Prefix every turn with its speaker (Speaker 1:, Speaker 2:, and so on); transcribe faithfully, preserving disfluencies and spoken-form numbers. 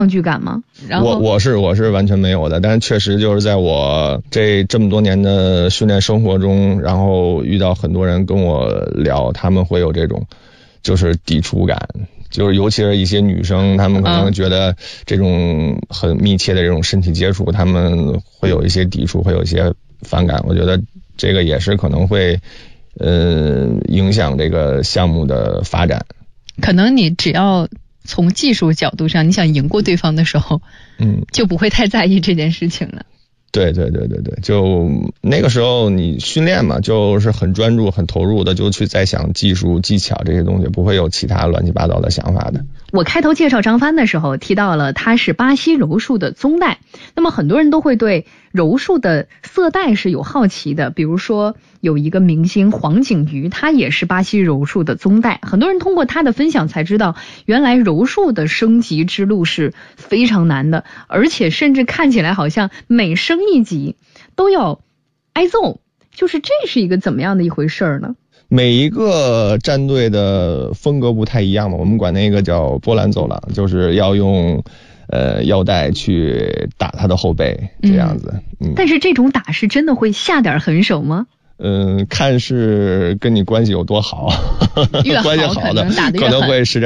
Speaker 1: 抗拒感吗？然后
Speaker 2: 我我是我是完全没有的，但是确实就是在我这这么多年的训练生活中，然后遇到很多人跟我聊，他们会有这种就是抵触感，就是尤其是一些女生，她们可能觉得这种很密切的这种身体接触，她们会有一些抵触，会有一些反感。我觉得这个也是可能会呃影响这个项目的发展。
Speaker 1: 可能你只要从技术角度上，你想赢过对方的时候，嗯，就不会太在意这件事情了。
Speaker 2: 对对对对对，就那个时候你训练嘛，就是很专注、很投入的，就去在想技术、技巧这些东西，不会有其他乱七八糟的想法的。
Speaker 1: 我开头介绍张帆的时候提到了他是巴西柔术的宗代，那么很多人都会对柔术的色带是有好奇的，比如说有一个明星黄景瑜，他也是巴西柔术的宗代，很多人通过他的分享才知道，原来柔术的升级之路是非常难的，而且甚至看起来好像每升一级都要挨揍，就是这是一个怎么样的一回事呢？
Speaker 2: 每一个战队的风格不太一样嘛，我们管那个叫波兰走廊，就是要用呃腰带去打他的后背这样子。嗯，
Speaker 1: 但是这种打是真的会下点狠手吗？
Speaker 2: 嗯，看是跟你关系有多好，
Speaker 1: 越好
Speaker 2: 关系好的
Speaker 1: 可能打得越狠
Speaker 2: 可能会施展